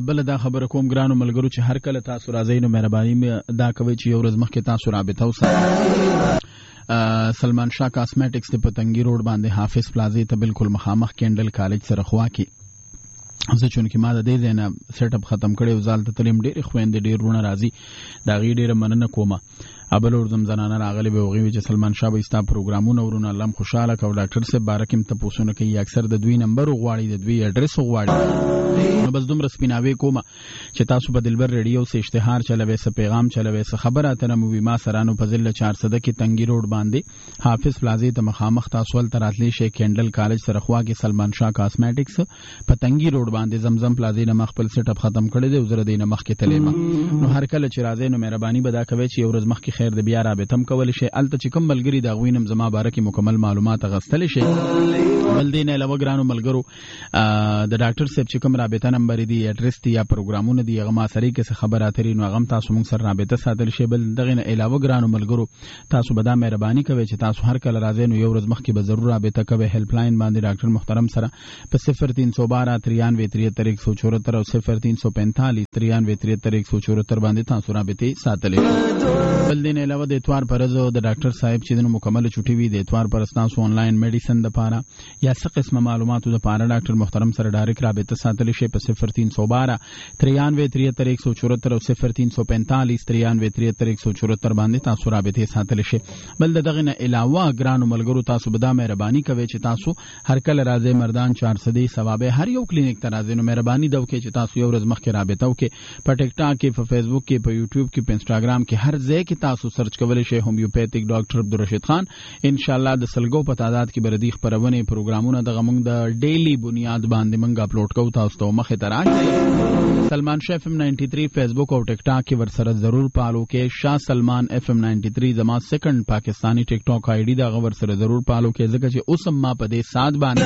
بل دا خبره کوم ګرانو ملګرو چې هر کله تاسو راځئ نو مهرباني دا کوئ چې یو ورځ مخکې تاسو رابطه وساتئ. سلمان شاه کاسمیټکس په پتنګي روډ باندې حافظ پلازې ته بالکل مخامخ کینډل کالج سره خوا کې زه چونکې ما د دې ځای نه سیټ اپ ختم کړی او ځال ته تلم ډېرې خویندې ډېر وروڼه راځي د هغې ډېره مننه کومه. ابل اردم زنانه راغلی به هغوی چې سلمان شاه به ستا پروګرامونه ورونه الله هم خوشحاله که او ډاکټر صاحب باره کې هم تپوسونه کوي اکثر د دوی نمبر وغواړي د دوی اډرس وغواړي. نو بس دومره سپیناوی کومه چې تاسو په دلبر ریډیو سه اشتهار چلوي سه پیغام چلوي سه خبره اتره مو ما سرانو په ضلع 400 کې تنګي روډ باندې حافظ پلازې ته مخامخ تاسو ول تراتلی شي کینډل کالج سره خوا کې سلمان شاه کاسمیټکس په تنګي روډ باندې زمزم پلازې نه مخ خپل سیټ اپ ختم کړی دی او زره دینه مخ کې تلېما. نو هر کله چې راځي نو مهرباني به دا کوي چې یو ورځ مخ کې خیر د بیا رابطه هم کول شي الته چې کوم ملګری دا غوینم زما باره کې مکمل معلومات غستل شي. بل دین علاوه ګرانو ملګرو د ډاکټر صاحب چې کوم رابطه نمبر دی اډرس دی یا پروګرامونه دی هغه ما سره کې خبره اترې نو هغه تاسو موږ سره رابطه ساتل شي. بل دغه نه علاوه ګرانو ملګرو تاسو به دا مهرباني کوئ چې تاسو هر کله راځئ نو یو ورځ مخکې به ضرور رابطه کوئ هیلپ لاین باندې ډاکټر محترم سره په 0312 9373 او 0345 9373 باندې تاسو رابطه ساتل شي. بل دین علاوه د اتوار پرز د ډاکټر صاحب چې د مکمل چټي وي د اتوار پر تاسو آنلاین میډیسن د پاره یا څه قسمه معلوماتو د پاره ډاکټر محترم سره ډایرکټ رابطه ساتل شي په 0312 9373 او 0345 9373 باندې تاسو رابطه ساتل شي. بل دغه نه علاوه ګرانو ملګرو تاسو به دا مهرباني کوئ چې تاسو هر کله راځي مردان 400 ثوابه هر یو کلینیک ته راځي نو مهرباني دا وکړئ چې تاسو یو ورځ مخکې رابطه وکړئ په ټیک ټاک کې په فیسبوک کې په یوټیوب کې په انستګرام کې هر ځای کې تاسو سرچ کولای شئ هومیوپیتیک ډاکټر عبدالرشید خان. ان شاء الله د سلګو په تعداد کې بردي خبرونه پروګرامونه د غمنګ د ډیلی بنیاد باندې منګ اپلوډ کوو تاسو ته مخه ته راځي. سلمان شاه FM 93 فیسبوک او ټیک ټاک کې ورسره ضرور فالو کې شاه سلمان FM 93 زما سیکنډ پاکستانی ټیک ټاک آی ډی دا غور سره ضرور فالو کې ځکه چې اوس ما په دې سات باندې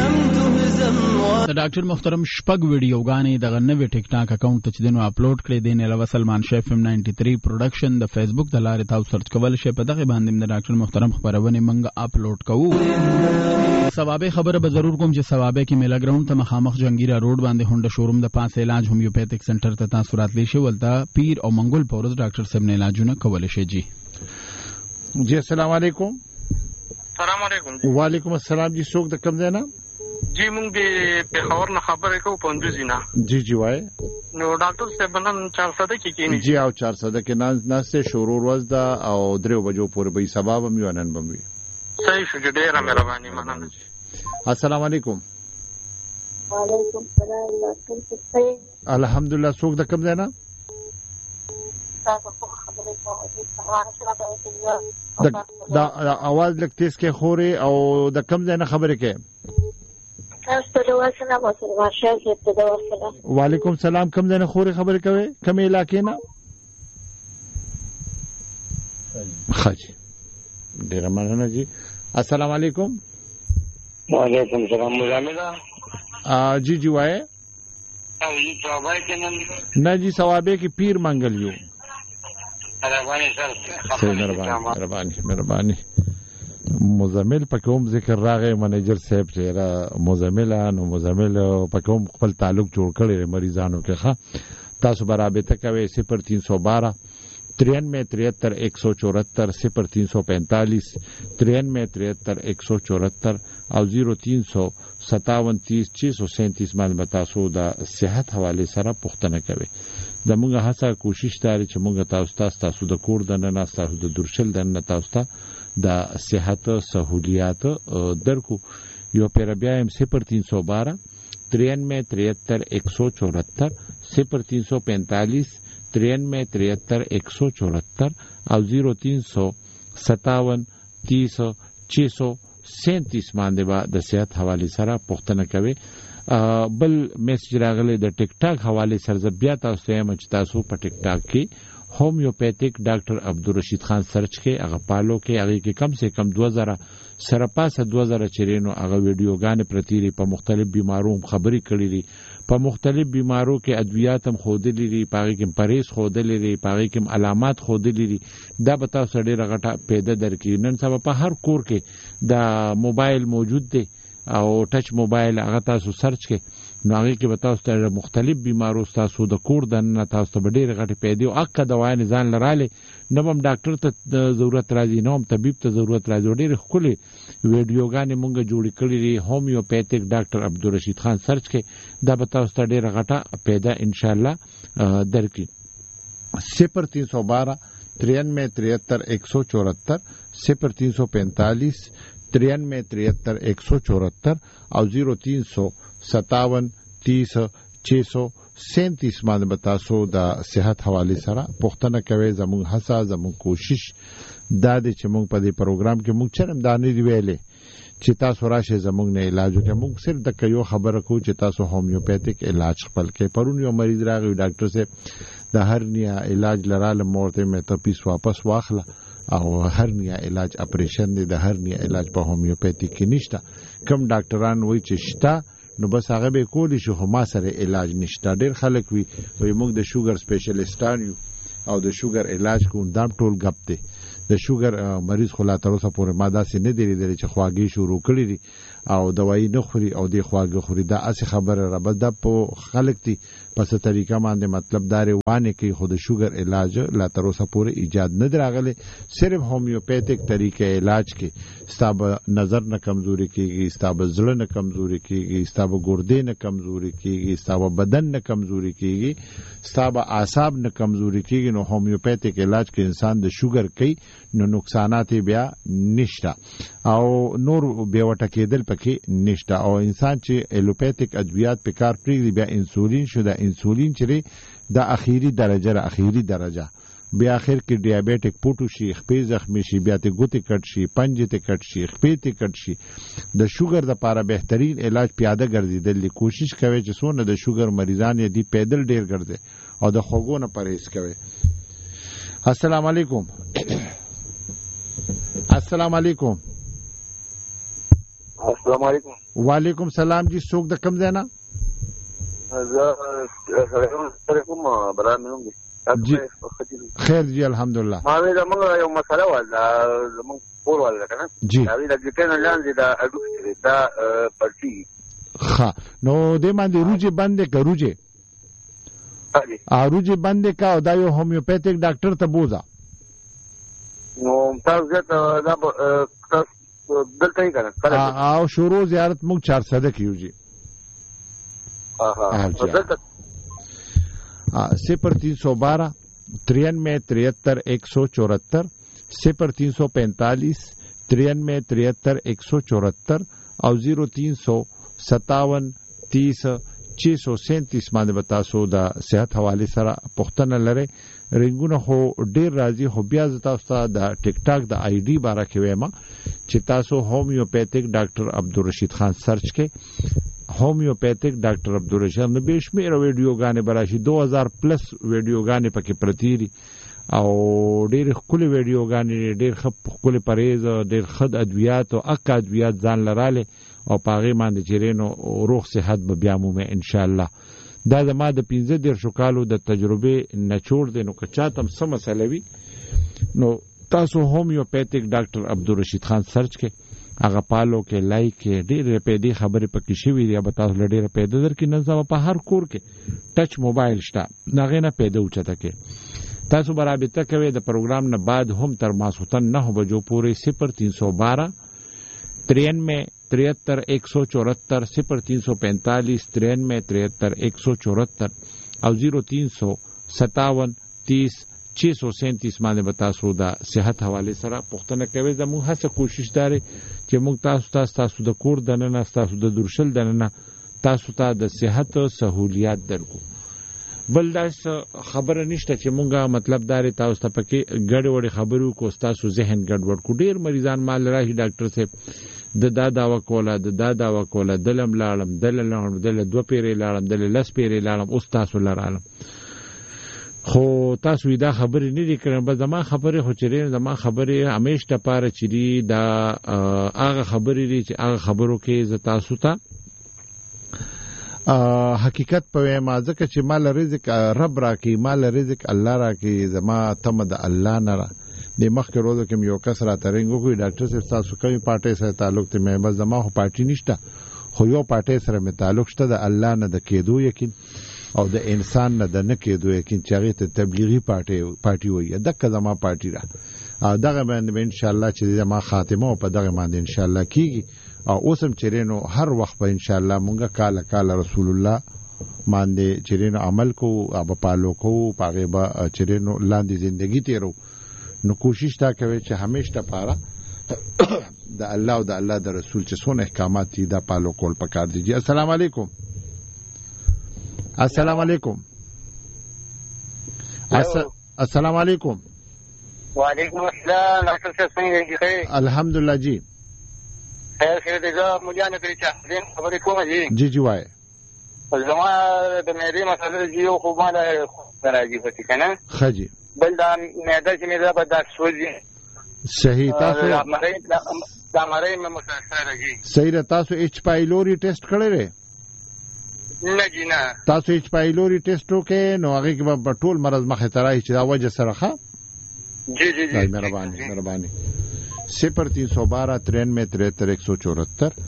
د ډاکټر محترم شپږ ویډیوګانې د نوې ټیک ټاک اکاونټ ته چې دنو اپلوډ کړې دي نه علاوه سلمان شاه FM 93 پروډکشن د فیسبوک د لارې تاسو سرچ کول شي په دغه باندې د ډاکټر محترم خبرونه منګ اپلوډ کوو. ثوابه خبره به ضرور کوم چې ثوابه کې میلا ګراوند ته مخامخ جنگیرا روډ باندې هونډا شوروم د پاس علاج هومیوپیتیک سنټر ته تاسو راتلی شي ولته پیر او منګول پورز ډاکټر صاحب نه علاجونه کول شي. جی السلام علیکم. السلام علیکم. وعلیکم السلام. جی څوک د کوم ځای نه؟ جی مونږ د پیښور نه خبرې کوو پندوزی نه. جی وای نو ډاکټر صاحب نن 400 کې کېنی. جی او 400 کې ناسته شروع ورځ دا او 3 بجو پورې به سبب هم یو نن بموي. صحیح شو ډیره مهرباني مننه. السلام علیکم. وعلیکم السلام ډاکټر صاحب. الحمدلله. څوک د کوم ځای نه؟ دا आवाज لږ تیز کې خوري او د کوم ځای نه خبرې کوي؟ وعلیکم السلام. کوم ځای نه خوري خبرې کوي؟ کومه علاقې نه؟ خاجي ډیر مننه جی. السلام علیکم. وعلیکم السلام. مزاملا جی وای او جی ثوابه کې نه جی ثوابه کې پیر منګل یو. مهرباني مزمل پکې هم ذکر راغی منیجر صاحب چې را مزمل پکې هم خپل تعلق جوړ کړی مریضانو کې. ښه تاسو برابر کوي 0312 9373 174 0345 9373 174 او 0357 باندې تاسو د صحت حواله سره پوښتنه کوي. د موږ هڅه کوشش داري چې موږ تاسو د کور د نه تاسو د درشل د نه تاسو ته د صحت سہولیات درکو. یو پیر بیا هم 0312 9373 174 0345 9373 174 او 0357 30 637 باندې د صحت حواله سره پوښتنه کوي. بل میسج راغلی د ټیک ټاک حواله سره بیا تاسو هم چې تاسو په ټیک ټاک کې هومیوپیتیک ډاکټر عبدالرشید خان سرچ کې هغه پالو کې هغه کې کم سے کم 2000 سره پاسه 2000 چرینو هغه ویډیوګانې پرتيري په مختلف بیمارو خبري کړې دي. په مختلف بیمارو کې ادویات هم خودلې دي، پاره کې پریز خودلې دي، پاره کې علامات خودلې دي. دا به تاسو ډېر غټه پیدا درکې. نن سبا په هر کور کې دا موبایل موجود دی او ټچ موبایل هغه تاسو سرچ کې نو هغه کې به تاسو ته مختلف بیمارو تاسو د کور دننه تاسو ته ډېر غټي پیدا او اکه دوايان ځان لراله نو هم ډاکټر ته ضرورت راځي نو هم طبيب ته ضرورت راځي ډېر خولي ویډیوګانې مونږ جوړ کړې دي هومیوپیتیک ډاکټر عبدالرشید خان سرچ کې دا به تاسو ته ډېر غټه پیدا ان شاء الله درکې 0312 93 73 174 0345 93 73 174 او 0357 30 637 باندې بتاسو د صحت حواله سره پوښتنه کوي زموږ هڅه زموږ کوشش دا د چې موږ په دې پروګرام کې موږ چرم دانې دی ویلې چې تاسو راشه زموږ نه علاج وکړو موږ صرف د کيو خبره کو چې تاسو هومیوپیتیک علاج خپل کې پرون یو مریض راغی ډاکټر سے د هرنیا علاج لراله مورته مې ته پیس واپس واخله او هرنیا علاج اپریشن دی د هرنیا علاج په هومیوپیتیک کې نشته کم ډاکټران وایي چې شته نو بس هغه به کولی شو ما سره علاج نشته ډېر خلک وي موږ د شوګر سپیشلیسټان یو او د شوګر علاج کو دام ټول غپ دی د شوګر مریض خو لا تر اوسه پورې ماده سي نه دی لري چې خواږه شروع کړی دي او دوايي نه خوري او د خواږه خوري دا اسی خبره را بس د په خلک دي پس طریقه باندې مطلب دار وانه کې خود شوګر علاج لا تر اوسه پورې ایجاد نه دراغله صرف هومیوپیتیک طریقې علاج کې ستاب نظر نه کمزوري کیږي ستاب زړه نه کمزوري کیږي ستاب ګردې نه کمزوري کیږي ستاب بدن نه کمزوري کیږي ستاب اعصاب نه کمزوري کیږي نو هومیوپیتیک علاج کې انسان د شوګر کوي نو نقصانات بیا نشته او نور بیا وټکیدل پکې نشته او انسان چې الوپیتیک ادویات په کار پریږدي بیا انسولین شو د انسولین چې د اخیری درجه بیا اخر کې ډیابټیک پوټو شي خپې زخمی شي بیا ته ګوتې کټ شي پنجې ته کټ شي خپې ته کټ شي د شوګر لپاره بهترین علاج پیاده ګرځیدل کوشش کوي چې څونه د شوګر مریضان دي پیدل ډیر ګرځي او د خوګو نه پرهیز کوي السلام علیکم السلام علیکم السلام علیکم وعلیکم سلام جی څوک د کم ځای نه علیکم بران نوم دي جی خیر جی الحمدلله ما وی زموږ یو مسله ولا زموږ کور ولا کنه جی دا وی د ګټنه لاندې دا اډو دا پړتي ښه نو دې باندې روجه باندې کروجه روجه باندې کا او دا یو هومیوپیتیک ډاکټر ته بوزا نو تاسو دا دلته یې کنه او شروع زیارت موږ 400 کیو جی ها 0312 93 73 174 0345 93 73 174 او 0357 30 637 باندې بتاسو د صحت حواله سره پښتنه لري رنګونه خو ډیر راځي خو بیا تاسو ته د ټیک ټاک د آی ډي باره کې وایم چې تاسو هومیوپیتیک ډاکټر عبدالرشید خان سرچ کې هومیوپیتیک ډاکټر عبدالرشید نو به شمیر ویډیوګانې براشي 2000 پلس ویډیوګانې پکې پرتی دي او ډیر خولي ویډیوګانې ډیر خولي پرهیز ډیر خد ادویات او اک ادویات ځان لراله او پاغي باندې چیرینو روغ صحت به بیا مو ان شاء الله دا زما د 15 کالو د تجربه نچوړ دي نو که چاته سم مسلوي نو تاسو هومیوپیتیک ډاکټر عبدالرشید خان سرچ کې هغه پالو کې لایک کې ډېر پیدا خبرې پکې شوې دي به تاسو ډېر پیدا درکې نه ځو په هر کور کې ټچ موبایل شته نغې نه پیدا اوچته کې تاسو برابرته کوي د پروګرام نه بعد هم تر ماسوتن 9 بجو پورې 0312 93 73 174 0345 93 73 174 او 0357 30 637 باندې بتاسو د صحت حواله سره پښتنه کوي زموږ هڅه کوشش داري چې موږ تاسو د کور دننه تاسو د درشل دننه تاسو ته د صحت سہولیات درکو بل داس خبره نشته چې مونږه مطلب داري تاسو ته پکې ګډ وډ خبرو کو تاسو ذهن ګډ وډ کو ډیر مریضان مال راهي ډاکټر صاحب د دا دوا کوله دلم لاړم دل دو پیری لاړم دل لس پیری لاړم اوس تاسو لرالم خو تاسو دا خبرې نه دي کړم به زما خبرې خو چیرې زما خبرې همیشه لپاره چری دا هغه خبرې دي چې هغه خبرو کې ز تاسو ته حقیقت په ما ځکه چې مال رزق رب راکې مال رزق الله راکې زما تم د الله نه را د مخکې روزو کې یو کس را ترنګو کوي ډاکټر صاحب تاسو کومي پارټي سره تعلق ته مې بس زما خو پارټي نشته خو یو پارټي سره مې تعلق شته د الله نه د کېدو یقین او د انسان نه د نه کېدو یقین چې هغه ته تبلیغي پارټي وایي دغه زما پارټي را او دغه باندې ان شاء الله چې ما خاتمه په دغه باندې ان شاء الله کیږي او اوسم چرینو هر وخت به ان شاء الله مونږه کال رسول الله باندې چرینو عمل کو او پالو کو پاغه با چرینو لاندې ژوندۍ تیرو نو کوشش تا کوي چې همیشه پاره د الله او د الله د رسول چې څونه احکامات دي دا پالو کول پکار دي. السلام علیکم. السلام علیکم. السلام علیکم. وعلیکم السلام. ډاکټر صاحب څنګه یې؟ الحمدلله جی خیر دې زه مجانه کړی چې خبرې کوم جی جی وای زما د معدې مسله دی خو ما راځي پتی کنه خجی بل دا معده چې مې دا بد سوځي صحیح تاسو دا مړی مې مسله راځي صحیح تاسو ایچ پایلوري ټیسټ کړی دی نه جی نه تاسو ایچ پایلوري ټیسټ وکړئ نو هغه کې به ټول مرض مخه ترای چې دا وجه سره ښه جی جی جی مهرباني 0312 93 174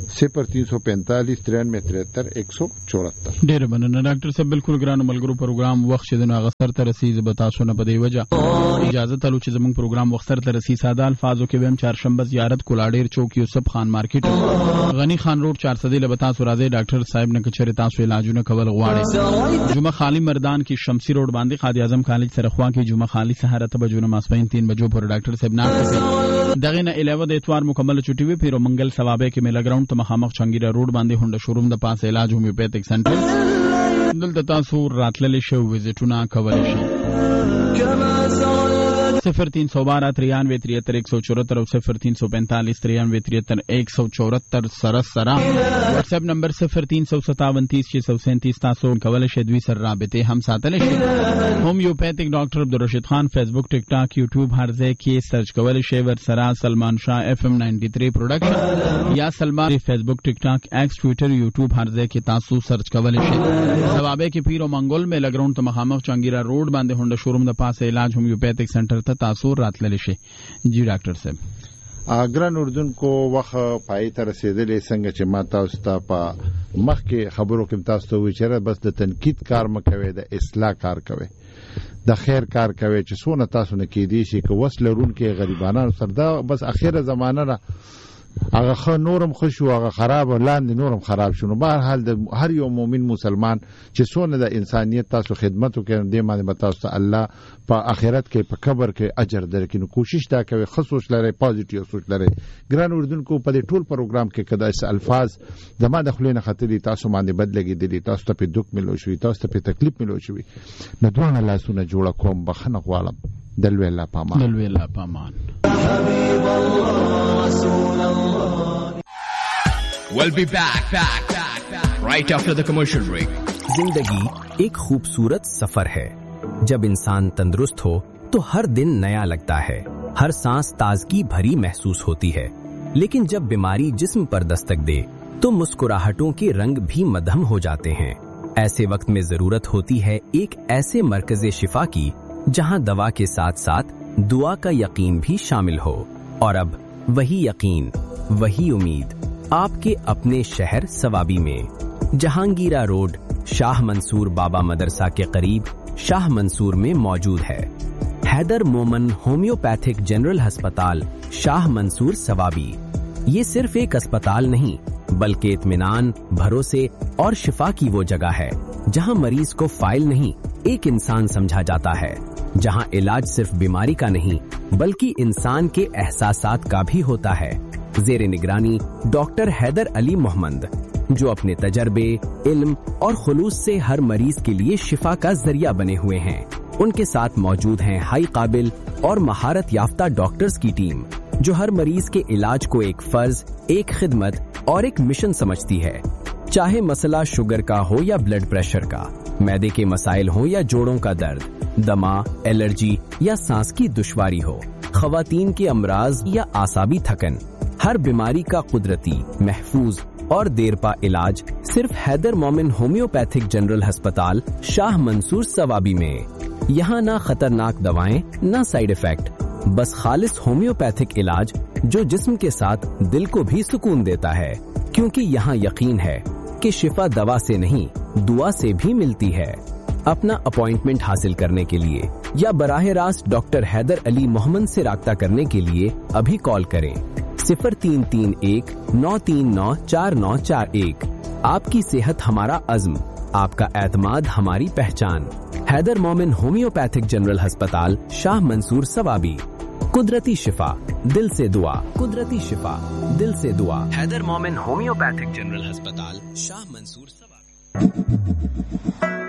0345 93 174. ډېر مننه ډاکټر صاحب. بالکل ګرانو ملګرو پروګرام وخت چې د غسر تر رسیز به تاسو نه بده وجه اجازه تلو چې زموږ پروګرام وخت تر رسیز ساده الفاظو کې ویم چهارشنبه زیارت کولاډیر چوک یوسف خان مارکیټ غنی خان روډ 400 لبه تاسو راځي ډاکټر صاحب نه کچره تاسو علاجونه کول غواړي. جمعه خالی مردان کې شمسی روډ باندې قائد اعظم کالج سره خوا کې جمعه خالی سحر ته بجونه ماسپین 3 بجو پر ډاکټر صاحب نه دغه نه علاوه د اتوار مکمل چټي وی پیرو منګل ثوابه کې میلا ګراوند ته مخامخ چنګیرا روډ باندې هونډه شوروم د پاسه علاج هومیوپیتھک سنټر دلته تاسو راتللی شو وزټونه کولای شئ 0312 93 174 او 0345 93 174 سره واتس اپ نمبر 0357 637 تاسو کولای شئ دوی سره رابطه هم ساتل شئ. هومیوپیتھک ډاکټر عبدالرشید خان فیسبوک ټیک ټاک یوټیوب هر ځای کې سرچ کولای شئ ور سره سلمان شاه اف ام 93 پروډکشن یا سلمان فیسبوک ټیک ټاک ایکس ټوئیټر یوټیوب هر ځای کې تاسو سرچ کولای شئ. ثوابه کې پیرو منګول میں لګراوند ته مخامخ چنګیرا روډ باندې هونډه شوروم د پاسه علاج هومیوپیتھک سنټر تاسو راتللی شي. جی ډاکټر صاحب اګران اردن کو وخت پای ته رسیدلې څنګه چې ما تاسو ته په مخ کې خبرو کې تاسو ته وی چیرې بس د تنقید کار مکوي د اصلاح کار کوي د خیر کار کوي چې سونه تاسو نه کې دي شي که وسلرون کې غریبانو سره دا بس اخیره زمانہ را هغه نورم خوشو هغه خراب لاندې نورم خراب شونه. بهر حال د هر یو مؤمن مسلمان چې سونه د انسانيت تاسو خدمت وکړي د باندې تاسو ته الله په آخرت کې په قبر کې اجر درکې. نو کوشش تا کوي خصوص لري پازیټیو سوچ لري. ګران اردن کو په ټول پروګرام کې کدا اس الفاظ د ما دخلینه خطري تاسو باندې بدلګي دي تاسو ته په دوک ملو شوي تاسو ته په تکلیف ملو شوي نو دوه الله سونه جوړه کوم بخنه غواړم دلوي الله پامان حبيب الله رسول الله. We'll be back right after the commercial break. जिंदगी एक खूबसूरत सफर है. जब इंसान तंदुरुस्त हो तो हर दिन नया लगता है, हर सांस ताजगी भरी महसूस होती है. लेकिन जब बीमारी जिस्म पर दस्तक दे तो मुस्कुराहटों के रंग भी मध्यम हो जाते हैं. ऐसे वक्त में जरूरत होती है एक ऐसे मरकज़े शिफा की जहां दवा के साथ साथ दुआ का यकीन भी शामिल हो. और अब वही यकीन, वही उम्मीद आपके अपने शहर सवाबी में जहांगीरा रोड शाह मंसूर बाबा मदरसा के करीब शाह मंसूर में मौजूद है. हैदर मोमन होम्योपैथिक जनरल अस्पताल शाह मंसूर सवाबी. ये सिर्फ एक अस्पताल नहीं बल्कि इत्मीनान, भरोसे और शिफा की वो जगह है जहां मरीज को फाइल नहीं एक इंसान समझा जाता है, जहां इलाज सिर्फ बीमारी का नहीं बल्कि इंसान के एहसासात का भी होता है. जेर निगरानी डॉक्टर हैदर अली मोहम्मद जो अपने तजर्बे, इल्म और खुलूस से हर मरीज के लिए शिफा का जरिया बने हुए हैं. उनके साथ मौजूद हैं हाई काबिल और महारत याफ्ता डॉक्टर्स की टीम जो हर मरीज के इलाज को एक फर्ज, एक खिदमत और एक मिशन समझती है. चाहे मसला शुगर का हो या ब्लड प्रेशर का, मैदे के मसाइल हो या जोड़ों का दर्द, दमा, एलर्जी या सांस की दुश्वारी हो, खवातीन के अमराज या आसाबी थकन, हर बीमारी का कुदरती, महफूज और देरपा इलाज सिर्फ हैदर मोमिन होम्योपैथिक जनरल अस्पताल शाह मंसूर सवाबी में. यहाँ ना खतरनाक दवाएं ना साइड इफेक्ट, बस खालिस होम्योपैथिक इलाज जो जिस्म के साथ दिल को भी सुकून देता है. क्योंकि यहाँ यकीन है कि शिफा दवा से नहीं दुआ से भी मिलती है। अपना अपॉइंटमेंट हासिल करने के लिए या बराह रास्त डॉक्टर हैदर अली मोहम्मद से राब्ता करने के लिए अभी कॉल करें 0331-939-4941। आपकी सेहत हमारा अज़्म, आपका एतमाद हमारी पहचान। हैदर मोमिन होम्योपैथिक जनरल अस्पताल, शाह मंसूर सवाबी। कुदरती शिफा दिल से दुआ, कुदरती शिफा दिल से दुआ। हैदर मोमिन होम्योपैथिक जनरल अस्पताल, शाह मंसूर सवाबी।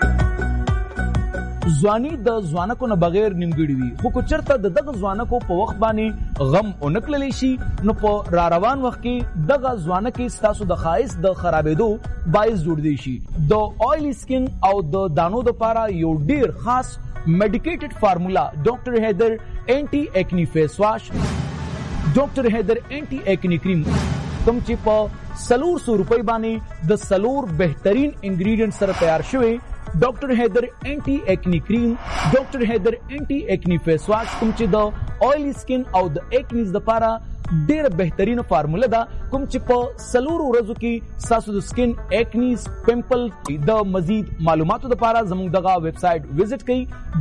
ځواني د ځوانکو نه بغیر نیمګړي وي، خو که چېرته د دغه ځوانکو په وخت باندې غم ونکړلی شي نو په را روان وخت کې دغه ځوانکې ستاسو د ښایست د خرابېدو باعث جوړدی شي. د آیلی سکن او د دانو دپاره یو ډیر خاص میډیکیټډ فارمولا ډاکټر حیدر اینټي ایکنی فیس واش، ډاکټر حیدر اینټي ایکنی کریم، کوم چې په 400 روپۍ باندې د 4 بهترین انګریډینټ سره تیار شوی ډاکټر حیدر اینټي ایکنی کریم، ډاکټر حیدر اینټي ایکنی فیس واش، کوم چې د آیلی سکن او د ایکنیز دپاره ډیره بهترینه فارموله ده، کوم چې په 4 ورځو کې ستاسو د سکن ایکنیز پمپل د مزید معلوماتو دپاره زموږ دغه ویب سایټ وزټ کړئ